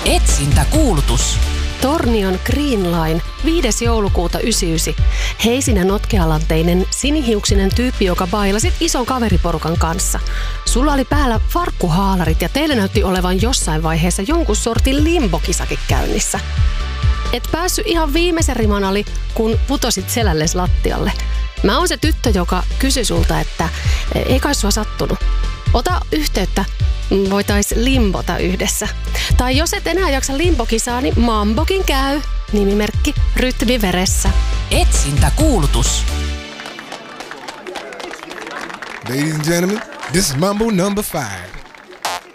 Etsintäkuulutus. Tornion Green Line, 5. joulukuuta 99. Heisinä notkealanteinen, sinihiuksinen tyyppi, joka bailasit ison kaveriporukan kanssa. Sulla oli päällä farkkuhaalarit ja teillä näytti olevan jossain vaiheessa jonkun sortin limbokisakin käynnissä. Et päässyt ihan viimeisen riman ali, kun putosit selälles lattialle. Mä oon se tyttö, joka kysyi sulta, että ei kai sua sattunut. Ota yhteyttä, voitais limbota yhdessä. Tai jos et enää jaksa limbokisaa, niin mambokin käy. Nimimerkki rytmi veressä. Etsintäkuulutus. Ladies and gentlemen, this is Mambo number 5.